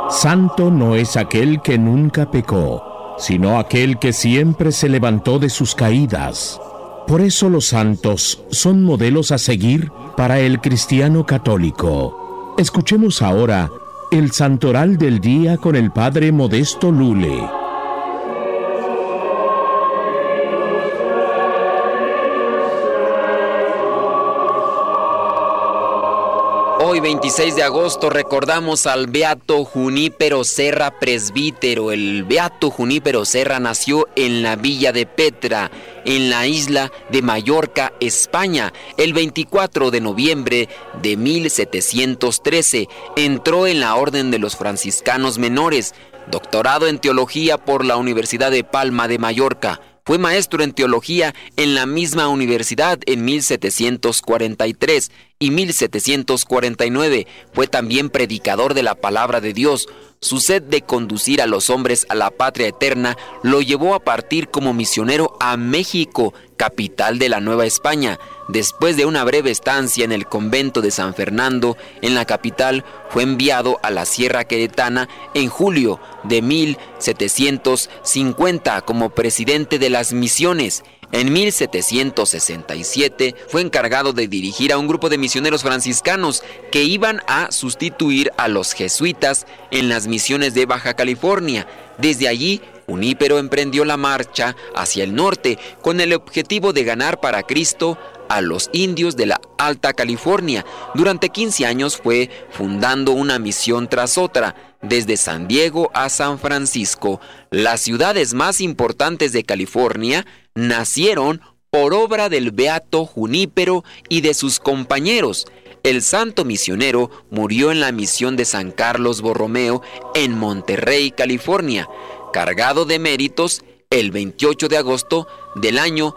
Santo no es aquel que nunca pecó, sino aquel que siempre se levantó de sus caídas. Por eso los santos son modelos a seguir para el cristiano católico. Escuchemos ahora el santoral del día con el Padre Modesto Lule. Hoy, 26 de agosto, recordamos al Beato Junípero Serra, presbítero. El Beato Junípero Serra nació en la villa de Petra, en la isla de Mallorca, España. El 24 de noviembre de 1713 entró en la Orden de los Franciscanos Menores, doctorado en teología por la Universidad de Palma de Mallorca. Fue maestro en teología en la misma universidad en 1743 y 1749. Fue también predicador de la palabra de Dios. Su sed de conducir a los hombres a la patria eterna lo llevó a partir como misionero a México, capital de la Nueva España. Después de una breve estancia en el convento de San Fernando, en la capital, fue enviado a la Sierra Queretana en julio de 1750 como presidente de las misiones. En 1767 fue encargado de dirigir a un grupo de misioneros franciscanos que iban a sustituir a los jesuitas en las misiones de Baja California. Desde allí, Junípero emprendió la marcha hacia el norte con el objetivo de ganar para Cristo a los indios de la Alta California. Durante 15 años fue fundando una misión tras otra, desde San Diego a San Francisco. Las ciudades más importantes de California nacieron por obra del Beato Junípero y de sus compañeros. El santo misionero murió en la misión de San Carlos Borromeo en Monterrey, California, cargado de méritos, el 28 de agosto del año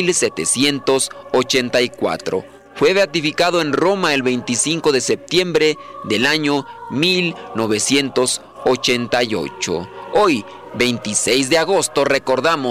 1784. Fue beatificado en Roma el 25 de septiembre del año 1988. Hoy, 26 de agosto, recordamos